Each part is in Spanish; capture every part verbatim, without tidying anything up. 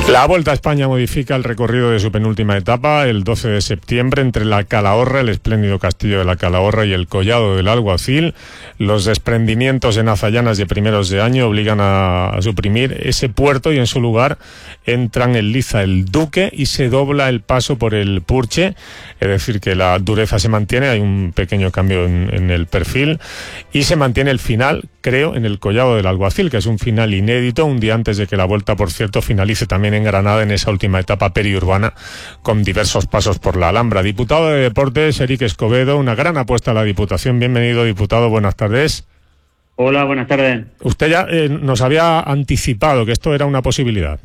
La Vuelta a España modifica el recorrido de su penúltima etapa el doce de septiembre entre la Calahorra, el espléndido castillo de la Calahorra y el collado del Alguacil. Los desprendimientos en Azallanas de primeros de año obligan a, a suprimir ese puerto y en su lugar entran en liza el Duque y se dobla el paso por el Purche, es decir que la dureza se mantiene, hay un pequeño cambio en, en el perfil y se mantiene el final, creo, en el collado del Alguacil, que es un final inédito, un día antes de que la Vuelta, por cierto, finalice también en Granada en esa última etapa periurbana con diversos pasos por la Alhambra. Diputado de Deportes, Eric Escobedo, una gran apuesta a la Diputación. Bienvenido, diputado, buenas tardes. Hola, buenas tardes. Usted ya eh, nos había anticipado que esto era una posibilidad.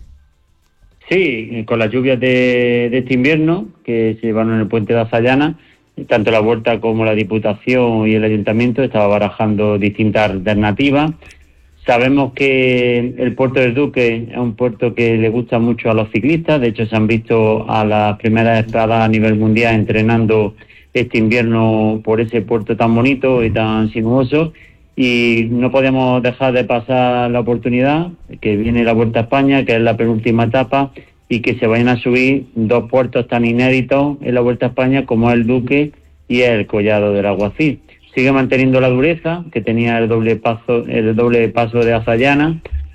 Sí, con las lluvias de, de este invierno que se llevaron en el puente de Azallanas, tanto la Vuelta como la Diputación y el Ayuntamiento estaba barajando distintas alternativas. Sabemos que el puerto del Duque es un puerto que le gusta mucho a los ciclistas. De hecho, se han visto a las primeras espadas a nivel mundial entrenando este invierno por ese puerto tan bonito y tan sinuoso. Y no podemos dejar de pasar la oportunidad, que viene la Vuelta a España, que es la penúltima etapa, y que se vayan a subir dos puertos tan inéditos en la Vuelta a España como el Duque y el collado del Alguacil. Sigue manteniendo la dureza que tenía el doble paso, el doble paso de Azallanas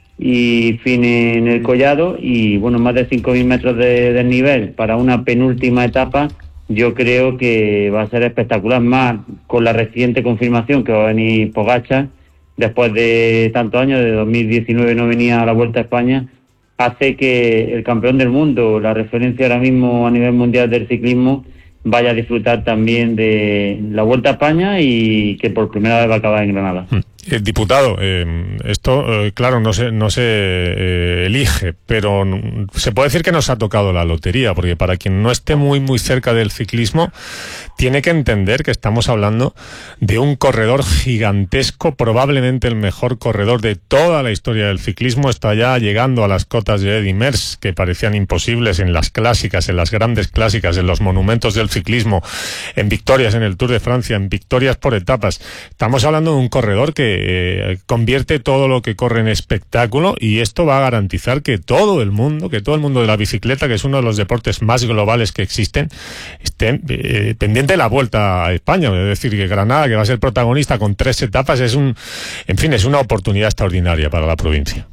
y fin en el collado, y bueno, más de cinco mil metros de desnivel para una penúltima etapa. Yo creo que va a ser espectacular, más con la reciente confirmación que va a venir Pogačar después de tantos años, de dos mil diecinueve no venía a la Vuelta a España, hace que el campeón del mundo, la referencia ahora mismo a nivel mundial del ciclismo, vaya a disfrutar también de la Vuelta a España y que por primera vez va a acabar en Granada. Eh, diputado, eh, esto, eh, claro, no se, no se eh, elige, pero se puede decir que nos ha tocado la lotería, porque para quien no esté muy, muy cerca del ciclismo, tiene que entender que estamos hablando de un corredor gigantesco, probablemente el mejor corredor de toda la historia del ciclismo. Está ya llegando a las cotas de Eddy Merckx, que parecían imposibles en las clásicas, en las grandes clásicas, en los monumentos del ciclismo, en victorias en el Tour de Francia, en victorias por etapas. Estamos hablando de un corredor que Eh, convierte todo lo que corre en espectáculo, y esto va a garantizar que todo el mundo, que todo el mundo de la bicicleta, que es uno de los deportes más globales que existen, esté eh, pendiente de la Vuelta a España. Es decir, que Granada, que va a ser protagonista con tres etapas, es un, en fin, es una oportunidad extraordinaria para la provincia.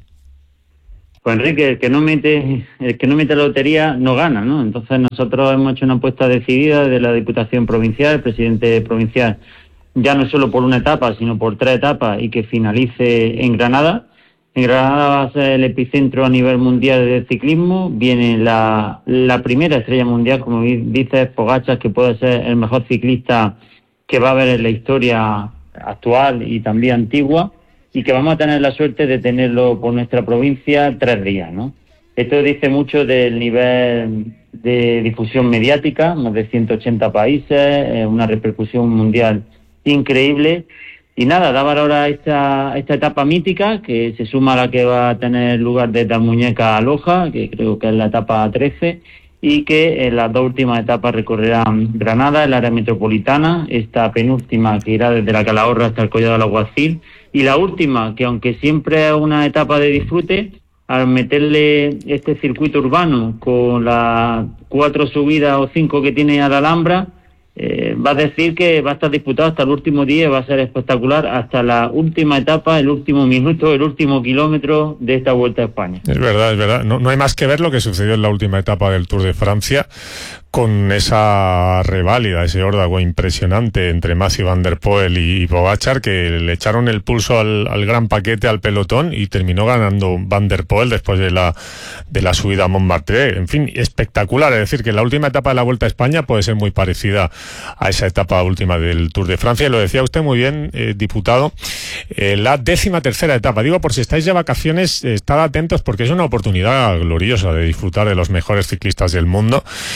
Pues Enrique, el que no mete, el que no mete la lotería no gana, ¿no? Entonces nosotros hemos hecho una apuesta decidida de la Diputación Provincial, el presidente provincial, ya no solo por una etapa, sino por tres etapas, y que finalice en Granada. En Granada va a ser el epicentro a nivel mundial del ciclismo. Viene la, la primera estrella mundial, como dices, Pogačar, que puede ser el mejor ciclista que va a haber en la historia actual y también antigua, y que vamos a tener la suerte de tenerlo por nuestra provincia tres días, ¿no? Esto dice mucho del nivel de difusión mediática, más de ciento ochenta países, una repercusión mundial increíble, y nada, da valor a esta, esta etapa mítica, que se suma a la que va a tener lugar desde Almuñécar a Loja, que creo que es la etapa trece, y que en las dos últimas etapas recorrerán Granada, el área metropolitana, esta penúltima que irá desde la Calahorra hasta el collado del Alguacil, y la última, que aunque siempre es una etapa de disfrute, al meterle este circuito urbano con las cuatro subidas o cinco que tiene a la Alhambra, Eh, va a decir que va a estar disputado hasta el último día, va a ser espectacular hasta la última etapa, el último minuto, el último kilómetro de esta Vuelta a España. Es verdad, es verdad. No, no hay más que ver lo que sucedió en la última etapa del Tour de Francia, con esa reválida, ese órdago impresionante entre Mathieu van der Poel y, y Pogačar, que le echaron el pulso al, al gran paquete, al pelotón, y terminó ganando Van der Poel después de la, de la subida a Montmartre. En fin, espectacular. Es decir, que la última etapa de la Vuelta a España puede ser muy parecida a esa etapa última del Tour de Francia. Y lo decía usted muy bien, eh, diputado, eh, la décima tercera etapa. Digo, por si estáis de vacaciones, eh, estad atentos, porque es una oportunidad gloriosa de disfrutar de los mejores ciclistas del mundo, y el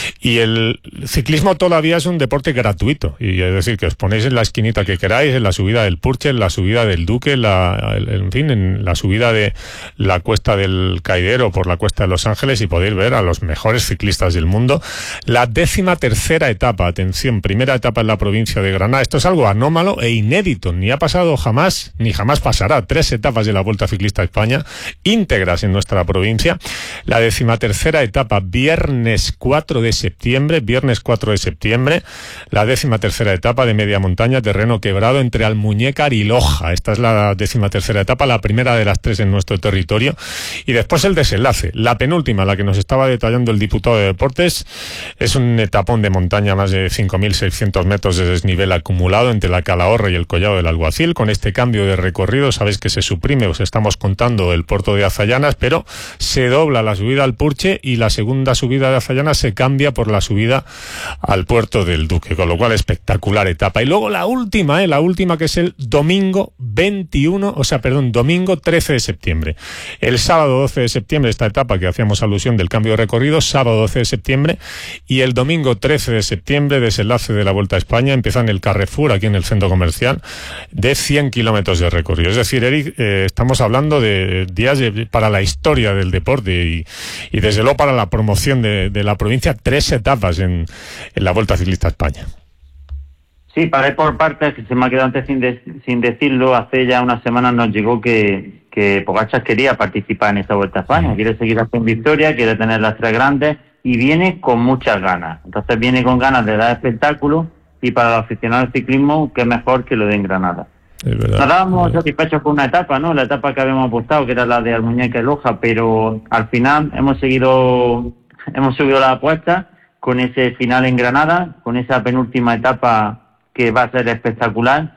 el ciclismo todavía es un deporte gratuito, y es decir, que os ponéis en la esquinita que queráis, en la subida del Purche, en la subida del Duque, en, la, en fin, en la subida de la cuesta del Caidero por la cuesta de Los Ángeles, y podéis ver a los mejores ciclistas del mundo. La décima tercera etapa, atención, primera etapa en la provincia de Granada. Esto es algo anómalo e inédito, ni ha pasado jamás, ni jamás pasará. Tres etapas de la Vuelta Ciclista a España, íntegras en nuestra provincia. La décima tercera etapa, viernes cuatro de septiembre, viernes cuatro de septiembre, la décima tercera etapa de media montaña, terreno quebrado entre Almuñécar y Loja. Esta es la décima tercera etapa, la primera de las tres en nuestro territorio. Y después el desenlace, la penúltima, la que nos estaba detallando el diputado de Deportes, es un etapón de montaña, más de cinco mil seiscientos metros de desnivel acumulado entre la Calahorra y el Collado del Alguacil. Con este cambio de recorrido, sabéis que se suprime, os estamos contando, el puerto de Azallanas, pero se dobla la subida al Purche y la segunda subida de Azallanas se cambia por la subida al puerto del Duque, con lo cual espectacular etapa. Y luego la última, eh, la última que es el domingo veintiuno, o sea, perdón, domingo trece de septiembre. El sábado doce de septiembre, esta etapa que hacíamos alusión del cambio de recorrido, sábado doce de septiembre, y el domingo trece de septiembre, desenlace de la Vuelta a España, empieza en el Carrefour, aquí en el centro comercial, de cien kilómetros de recorrido. Es decir, Eric, eh, estamos hablando de días de, para la historia del deporte y, y desde luego para la promoción de, de la provincia, tres etapas en, en la Vuelta Ciclista a España. Sí, para ir por partes, que se me ha quedado antes sin, de, sin decirlo, hace ya unas semanas nos llegó que, que Pogačar quería participar en esta Vuelta a España, quiere seguir haciendo historia, quiere tener las tres grandes y viene con muchas ganas. Entonces viene con ganas de dar espectáculo, y para los aficionados al ciclismo, qué mejor que lo de en Granada. Nos dábamos satisfechos con una etapa, ¿no? La etapa que habíamos apostado, que era la de Almuñécar y Loja, pero al final hemos seguido, hemos subido la apuesta con ese final en Granada, con esa penúltima etapa que va a ser espectacular,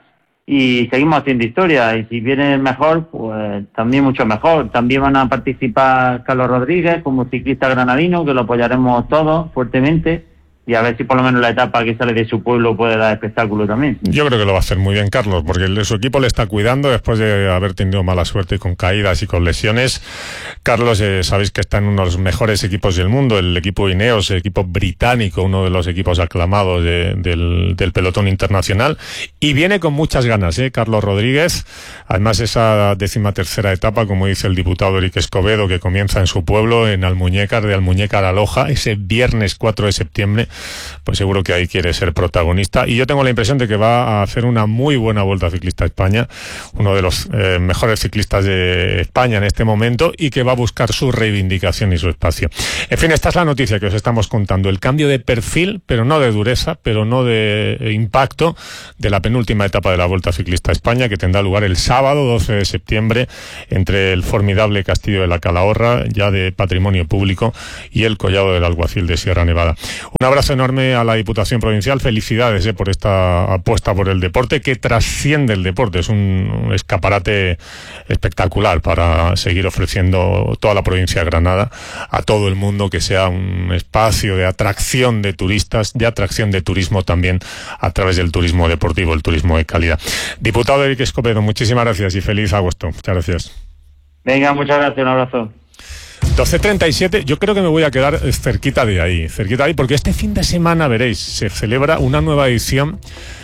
y seguimos haciendo historia, y si viene mejor, pues también mucho mejor. También van a participar Carlos Rodríguez como ciclista granadino, que lo apoyaremos todos fuertemente, y a ver si por lo menos la etapa que sale de su pueblo puede dar espectáculo también. Yo creo que lo va a hacer muy bien Carlos, porque el, su equipo le está cuidando después de haber tenido mala suerte con caídas y con lesiones. Carlos, eh, sabéis que está en uno de los mejores equipos del mundo, el equipo Ineos, el equipo británico, uno de los equipos aclamados de, del, del pelotón internacional, y viene con muchas ganas, ¿eh? Carlos Rodríguez. Además, esa décima tercera etapa, como dice el diputado Eric Escobedo, que comienza en su pueblo, en Almuñécar, de Almuñécar a Loja, ese viernes cuatro de septiembre, pues seguro que ahí quiere ser protagonista, y yo tengo la impresión de que va a hacer una muy buena Vuelta Ciclista a España, uno de los eh, mejores ciclistas de España en este momento, y que va a buscar su reivindicación y su espacio. En fin, esta es la noticia que os estamos contando, el cambio de perfil, pero no de dureza, pero no de impacto, de la penúltima etapa de la Vuelta Ciclista a España, que tendrá lugar el sábado doce de septiembre entre el formidable Castillo de la Calahorra, ya de patrimonio público, y el Collado del Alguacil de Sierra Nevada. Un abrazo enorme a la Diputación Provincial, felicidades eh, por esta apuesta por el deporte, que trasciende el deporte, es un, un escaparate espectacular para seguir ofreciendo toda la provincia de Granada a todo el mundo, que sea un espacio de atracción de turistas, de atracción de turismo también a través del turismo deportivo, el turismo de calidad. Diputado Eric Escobedo, muchísimas gracias y feliz agosto. Muchas gracias. Venga, muchas gracias, un abrazo. doce treinta y siete, yo creo que me voy a quedar cerquita de ahí, cerquita de ahí, porque este fin de semana, veréis, se celebra una nueva edición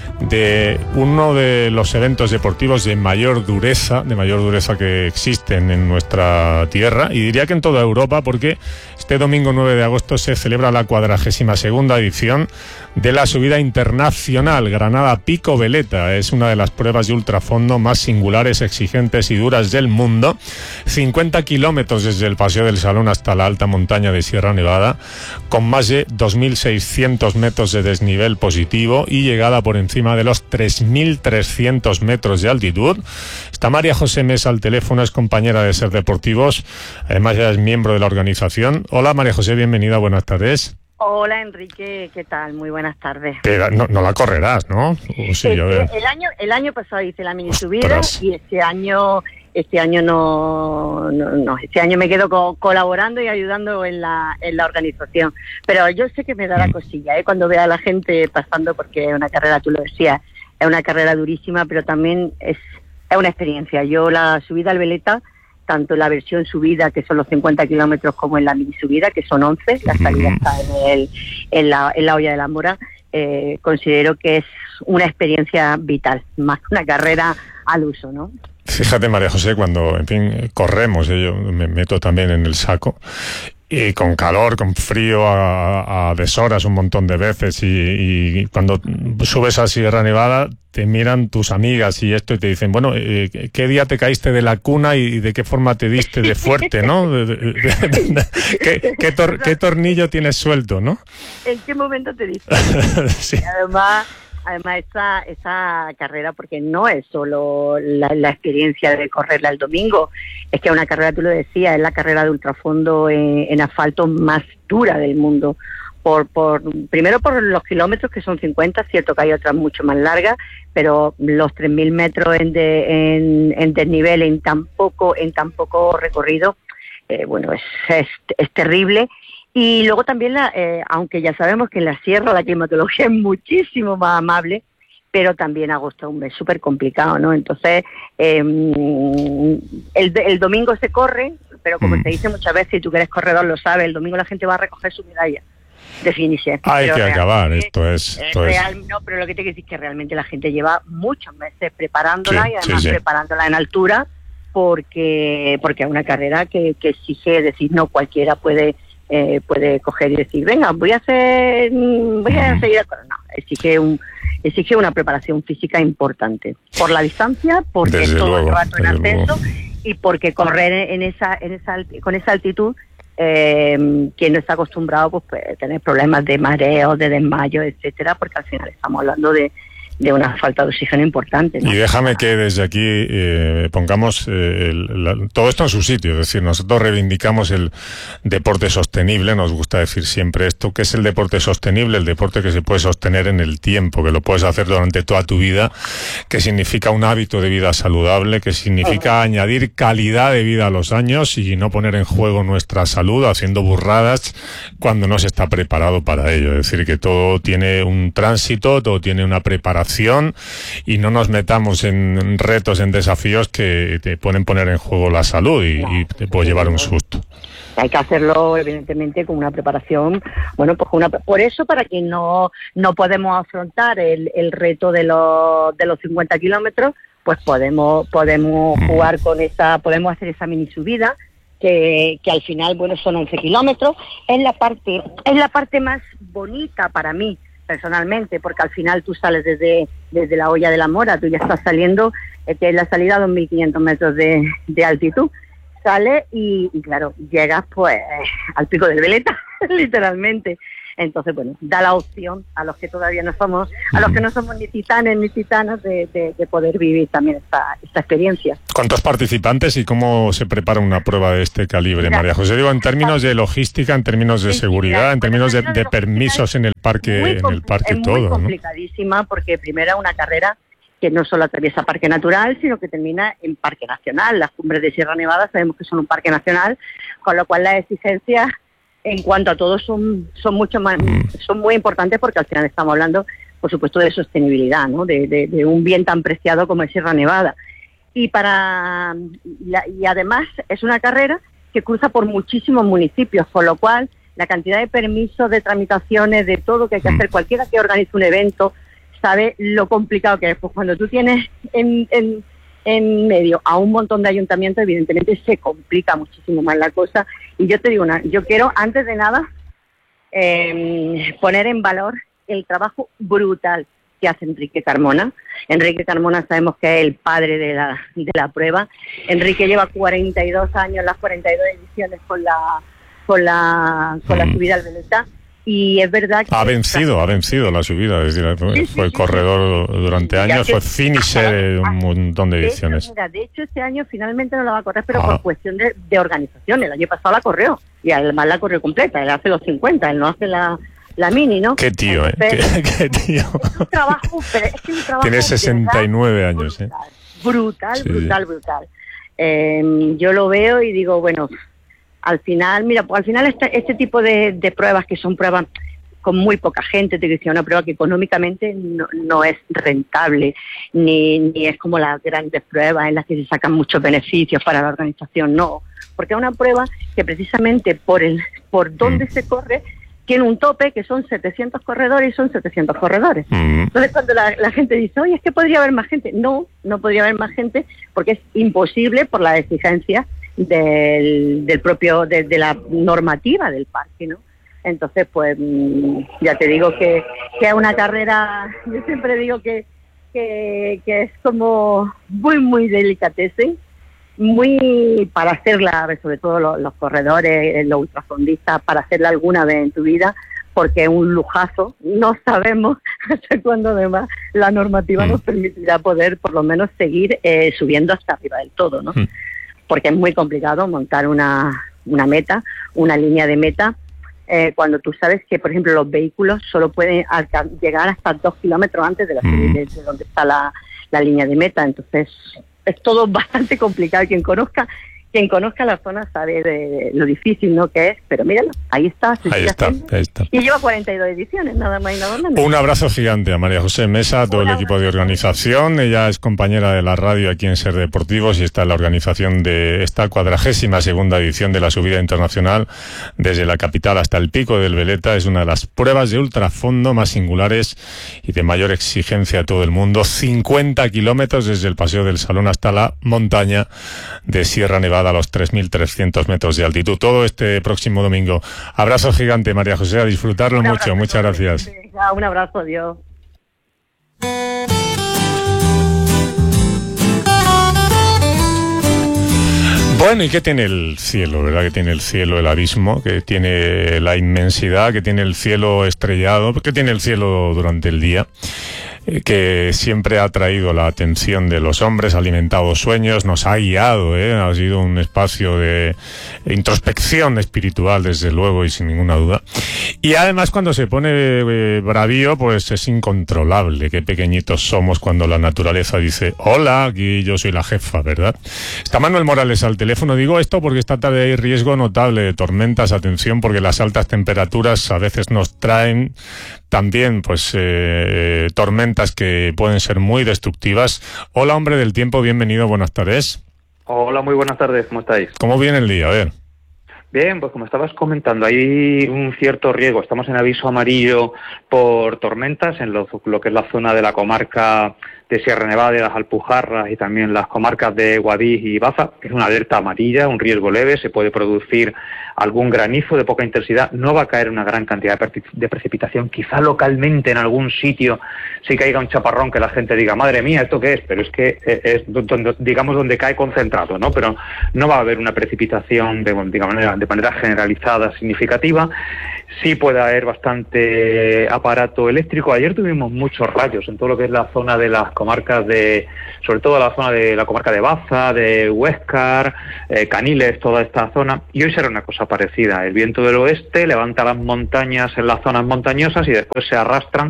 de uno de los eventos deportivos de mayor dureza, de mayor dureza que existen en nuestra tierra, y diría que en toda Europa, porque este domingo nueve de agosto se celebra la cuadragésima segunda edición de la subida internacional Granada Pico Veleta. Es una de las pruebas de ultrafondo más singulares, exigentes y duras del mundo. cincuenta kilómetros desde el Paseo del Salón hasta la alta montaña de Sierra Nevada, con más de dos mil seiscientos metros de desnivel positivo y llegada por encima de los tres mil trescientos metros de altitud. Está María José Mesa al teléfono, es compañera de Ser Deportivos, además ya es miembro de la organización. Hola María José, bienvenida, buenas tardes. Hola Enrique, ¿qué tal? Muy buenas tardes. Pero no, no la correrás, ¿no? O sí, el, a ver. el año el año pasado hice la mini subida y este año este año no, no, no este año me quedo co- colaborando y ayudando en la en la organización. Pero yo sé que me da la cosilla, ¿eh? Cuando vea a la gente pasando, porque es una carrera, tú lo decías, es una carrera durísima, pero también es es una experiencia. Yo la subida al Veleta tanto en la versión subida, que son los cincuenta kilómetros, como en la mini subida, que son once, la salida está en, el, en, la, en la Hoya de la Mora. Eh, considero que es una experiencia vital, más que una carrera al uso, ¿no? Fíjate, María José, cuando, en fin, corremos, yo me meto también en el saco, y con calor, con frío, a, a deshoras un montón de veces, y, y cuando subes a Sierra Nevada te miran tus amigas y esto y te dicen, bueno, eh, ¿qué día te caíste de la cuna y de qué forma te diste de fuerte, ¿no? De, de, de, de, ¿qué, qué, tor, ¿Qué tornillo tienes suelto, no? ¿En qué momento te diste? Sí. Además... Además, esa, esa carrera, porque no es solo la, la experiencia de correrla el domingo, es que una carrera, tú lo decías, es la carrera de ultrafondo en, en asfalto más dura del mundo. Por, por primero por los kilómetros, que son cincuenta, cierto que hay otras mucho más largas, pero los tres mil metros en, de, en, en desnivel en tan poco, en tan poco recorrido, eh, bueno, es, es, es terrible. Y luego también, la, eh, aunque ya sabemos que en la sierra la climatología es muchísimo más amable, pero también agosto es un mes súper complicado, ¿no? Entonces, eh, el, el domingo se corre, pero como mm. se dice muchas veces, y tú que eres corredor lo sabes, el domingo la gente va a recoger su medalla de finisher. Hay que acabar, esto es... Esto real, es... No, pero lo que te quiero decir es que realmente la gente lleva muchos meses preparándola, sí, y además sí, sí. preparándola en altura, porque porque es una carrera que, que exige, es decir, no cualquiera puede... Eh, puede coger y decir, venga, voy a hacer, voy a seguir, no, exige un, exige una preparación física importante, por la distancia, porque desde es todo luego, el rato en ascenso, y porque correr en esa, en esa, con esa altitud, eh, quien no está acostumbrado, pues puede tener problemas de mareo, de desmayo, etcétera, porque al final estamos hablando de de una falta de oxígeno importante, ¿no? Y déjame que desde aquí eh, pongamos eh, el, la, todo esto en su sitio, es decir, nosotros reivindicamos el deporte sostenible, nos gusta decir siempre esto, que es el deporte sostenible, el deporte que se puede sostener en el tiempo, que lo puedes hacer durante toda tu vida, que significa un hábito de vida saludable, que significa uh-huh. añadir calidad de vida a los años y no poner en juego nuestra salud haciendo burradas cuando no se está preparado para ello, es decir, que todo tiene un tránsito, todo tiene una preparación, y no nos metamos en retos, en desafíos que te pueden poner en juego la salud y, y te puede llevar un susto. Hay que hacerlo, evidentemente, con una preparación, bueno, pues una, por eso, para que no, no podemos afrontar el, el reto de los, de los cincuenta kilómetros, pues podemos, podemos mm. jugar con esa, podemos hacer esa mini subida, que, que al final, bueno, son once kilómetros, es la parte, es la parte más bonita para mí, personalmente, porque al final tú sales desde, desde la Hoya de la Mora, tú ya estás saliendo, eh, que es la salida a dos mil quinientos metros de, de altitud, sales y, y claro, llegas pues al pico del Veleta, literalmente. Entonces, bueno, da la opción a los que todavía no somos, a los que no somos ni titanes ni titanas, de, de, de poder vivir también esta, esta experiencia. ¿Cuántos participantes y cómo se prepara una prueba de este calibre, María José? Digo, en términos de logística, en términos de seguridad, en términos de, de permisos en el parque, en el parque y todo, ¿no? Es muy complicadísima, porque primero es una carrera que no solo atraviesa Parque Natural, sino que termina en Parque Nacional. Las cumbres de Sierra Nevada sabemos que son un parque nacional, con lo cual las exigencias en cuanto a todo son son mucho más son muy importantes, porque al final estamos hablando, por supuesto, de sostenibilidad, ¿no? De, de, de un bien tan preciado como es Sierra Nevada. Y para la, y además es una carrera que cruza por muchísimos municipios, con lo cual la cantidad de permisos, de tramitaciones, de todo que hay que hacer, cualquiera que organice un evento sabe lo complicado que es. Pues cuando tú tienes en, en en medio a un montón de ayuntamientos, evidentemente se complica muchísimo más la cosa. Y yo te digo una, yo quiero, antes de nada, eh, poner en valor el trabajo brutal que hace Enrique Carmona. Enrique Carmona sabemos que es el padre de la, de la prueba. Enrique lleva cuarenta y dos años, las cuarenta y dos ediciones con la, con la, con la subida al Veleta. Y es verdad que... Ha vencido, ha vencido la subida, es decir, fue, sí, sí, fue sí, corredor sí. durante años, fue finisher en un montón de ediciones. De hecho, mira, de hecho, este año finalmente no la va a correr, pero ah. por cuestión de, de organización. El año pasado la corrió, y además la corrió completa, él hace los cincuenta, él no hace la, la mini, ¿no? Qué tío, ¿eh? Qué, qué tío. Es un trabajo, pero es que un trabajo... Tiene sesenta y nueve años, brutal, ¿eh? Brutal, sí. brutal, brutal. Eh, yo lo veo y digo, bueno, al final, mira, pues al final este, este tipo de, de pruebas, que son pruebas con muy poca gente, te decía, una prueba que económicamente no, no es rentable, ni, ni es como las grandes pruebas en las que se sacan muchos beneficios para la organización, no, porque es una prueba que precisamente por el por donde se corre tiene un tope que son setecientos corredores y son setecientos corredores. Mm. Entonces cuando la, la gente dice, oye, es que podría haber más gente, no, no podría haber más gente porque es imposible por la exigencia del, del propio, de, de la normativa del parque, ¿no? Entonces, pues, ya te digo que, que es una carrera, yo siempre digo que, que, que es como muy, muy delicatessen, muy para hacerla, sobre todo los, los corredores, los ultrafondistas, para hacerla alguna vez en tu vida, porque es un lujazo. No sabemos hasta cuándo además la normativa mm. nos permitirá poder por lo menos seguir eh, subiendo hasta arriba del todo, ¿no? Mm. Porque es muy complicado montar una, una meta, una línea de meta, eh, cuando tú sabes que, por ejemplo, los vehículos solo pueden alca- llegar hasta dos kilómetros antes de, la, mm. de, de donde está la, la línea de meta. Entonces, es todo bastante complicado. Quien conozca quien conozca la zona sabe de lo difícil, ¿no?, que es, pero míralo, ahí está. Ahí está, ahí está. Y lleva cuarenta y dos ediciones, nada más y nada menos. Un abrazo gigante a María José Mesa, a todo el equipo de organización. Ella es compañera de la radio aquí en Ser Deportivos y está en la organización de esta cuadragésima segunda edición de la subida internacional desde la capital hasta el Pico del Veleta. Es una de las pruebas de ultrafondo más singulares y de mayor exigencia a todo el mundo. cincuenta kilómetros desde el Paseo del Salón hasta la montaña de Sierra Nevada a los tres mil trescientos metros de altitud. Todo este próximo domingo. Abrazo gigante, María José, a disfrutarlo mucho. Abrazo, muchas gracias. Un abrazo, Dios. Bueno, ¿y qué tiene el cielo, verdad? Que tiene el cielo, el abismo, que tiene la inmensidad, que tiene el cielo estrellado, que tiene el cielo durante el día, que siempre ha traído la atención de los hombres, ha alimentado sueños, nos ha guiado, ¿eh? Ha sido un espacio de introspección espiritual, desde luego, y sin ninguna duda. Y además, cuando se pone eh, bravío, pues es incontrolable. Qué pequeñitos somos cuando la naturaleza dice, hola, aquí yo soy la jefa, ¿verdad? Está Manuel Morales al teléfono. Digo esto porque esta tarde hay riesgo notable de tormentas. Atención, porque las altas temperaturas a veces nos traen también, pues, eh, tormentas que pueden ser muy destructivas. Hola, hombre del tiempo, bienvenido, buenas tardes. Hola, muy buenas tardes, ¿cómo estáis? ¿Cómo viene el día? A ver. Bien, pues como estabas comentando, hay un cierto riesgo. Estamos en aviso amarillo por tormentas en lo, lo que es la zona de la comarca de Sierra Nevada, de las Alpujarras y también las comarcas de Guadix y Baza. Es una alerta amarilla, un riesgo leve, se puede producir algún granizo de poca intensidad, no va a caer una gran cantidad de, pre- de precipitación, quizá localmente en algún sitio sí caiga un chaparrón que la gente diga, madre mía, ¿esto qué es? Pero es que es donde, digamos, donde cae concentrado, ¿no? Pero no va a haber una precipitación de, digamos, de manera generalizada, significativa. Sí puede haber bastante aparato eléctrico. Ayer tuvimos muchos rayos en todo lo que es la zona de las comarcas de, sobre todo la zona de la comarca de Baza, de Huéscar, eh, Caniles, toda esta zona. Y hoy será una cosa parecida. El viento del oeste levanta las montañas en las zonas montañosas y después se arrastran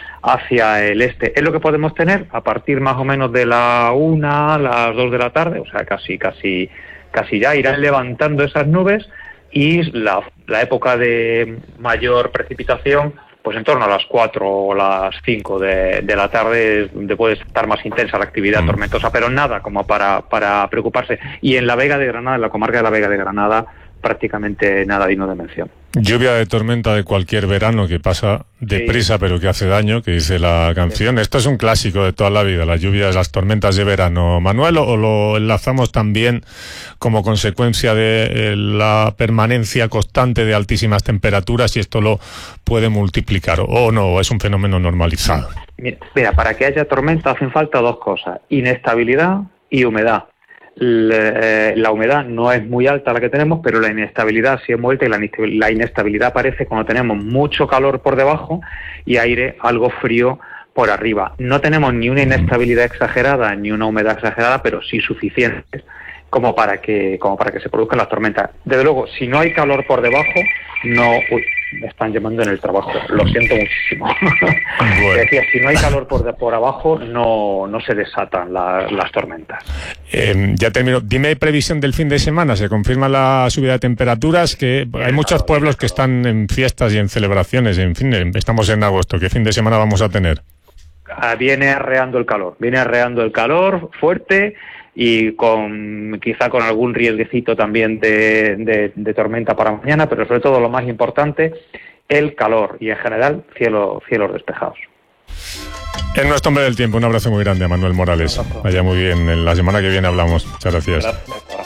hacia el este. Es lo que podemos tener a partir más o menos de la una, las dos de la tarde, o sea, casi, casi, casi ya irán levantando esas nubes. Y la, la época de mayor precipitación, pues en torno a las cuatro o las cinco de, de la tarde, donde puede estar más intensa la actividad mm. tormentosa, pero nada como para, para preocuparse. Y en la Vega de Granada, en la comarca de la Vega de Granada, prácticamente nada digno de mención. Lluvia de tormenta de cualquier verano que pasa deprisa, sí, pero que hace daño, que dice la canción. Sí. Esto es un clásico de toda la vida, las lluvias, las tormentas de verano. Manuel, ¿o lo enlazamos también como consecuencia de la permanencia constante de altísimas temperaturas y esto lo puede multiplicar? ¿O no? ¿O es un fenómeno normalizado? Mira, para que haya tormenta hacen falta dos cosas, inestabilidad y humedad. La humedad no es muy alta la que tenemos, pero la inestabilidad sí es muy alta, y la inestabilidad aparece cuando tenemos mucho calor por debajo y aire algo frío por arriba. No tenemos ni una inestabilidad exagerada ni una humedad exagerada, pero sí suficiente como para que como para que se produzcan las tormentas. Desde luego, si no hay calor por debajo, no... Uy, me están llamando en el trabajo. Lo siento muchísimo. Bueno. Decía, si no hay calor por, por abajo, no, no se desatan la, las tormentas. Eh, ya termino. Dime previsión del fin de semana. Se confirma la subida de temperaturas, que hay muchos pueblos que están en fiestas y en celebraciones. En fin, estamos en agosto. ¿Qué fin de semana vamos a tener? Ah, viene arreando el calor. Viene arreando el calor fuerte, y con quizá con algún riesguecito también de, de, de tormenta para mañana, pero sobre todo lo más importante, el calor y en general cielo, cielos despejados. En nuestro hombre del tiempo, un abrazo muy grande a Manuel Morales. Vaya muy bien, en la semana que viene hablamos. Muchas gracias. Gracias.